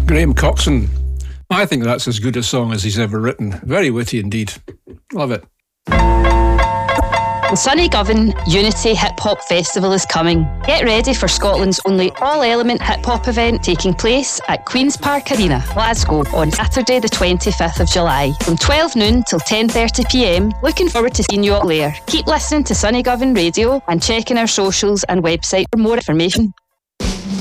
Graham Coxon. I think that's as good a song as he's ever written. Very witty indeed. Love it. The Sunnygovan Unity Hip Hop Festival is coming. Get ready for Scotland's only all-element hip hop event taking place at Queen's Park Arena, Glasgow on Saturday the 25th of July from 12 noon till 10:30pm. Looking forward to seeing you all there. Keep listening to Sunnygovan Radio and checking our socials and website for more information.